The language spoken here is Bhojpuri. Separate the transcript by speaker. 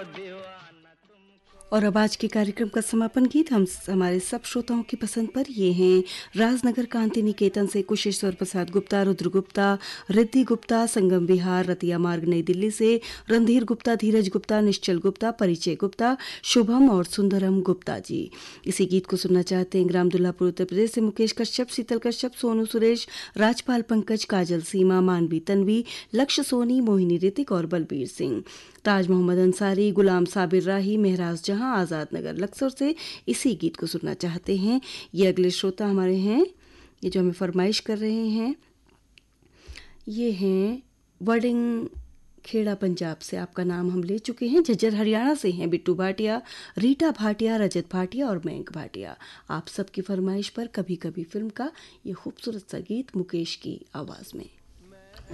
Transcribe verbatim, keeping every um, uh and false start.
Speaker 1: और अब आज के कार्यक्रम का समापन गीत हम हमारे सब श्रोताओं की पसंद पर ये हैं। राजनगर कांति निकेतन से कुशेश्वर प्रसाद गुप्ता, रुद्र गुप्ता, रिद्धि गुप्ता, संगम विहार, रतिया मार्ग, नई दिल्ली से रणधीर गुप्ता, धीरज गुप्ता, निश्चल गुप्ता, परिचय गुप्ता, शुभम और सुंदरम गुप्ता जी। इसी गीत को सुनना चाहते हैं ग्राम दुल्लापुर उत्तर प्रदेश से मुकेश कश्यप, शीतल कश्यप, सोनू सुरेश, राजपाल पंकज, काजल सीमा, मानवी तन्वी, लक्ष्य सोनी, मोहिनी ऋतिक और बलबीर सिंह। ताज मोहम्मद अंसारी, गुलाम साबिर राही, महराज जहां, आज़ाद नगर लक्सर से इसी गीत को सुनना चाहते हैं। ये अगले श्रोता हमारे हैं, ये जो हमें फरमाइश कर रहे हैं, ये हैं वर्डिंग खेड़ा पंजाब से। आपका नाम हम ले चुके हैं। झज्जर हरियाणा से हैं बिट्टू भाटिया, रीटा भाटिया, रजत भाटिया और मयंक भाटिया। आप सबकी फरमाइश पर कभी कभी फिल्म का ये खूबसूरत सा गीत मुकेश की आवाज़ में।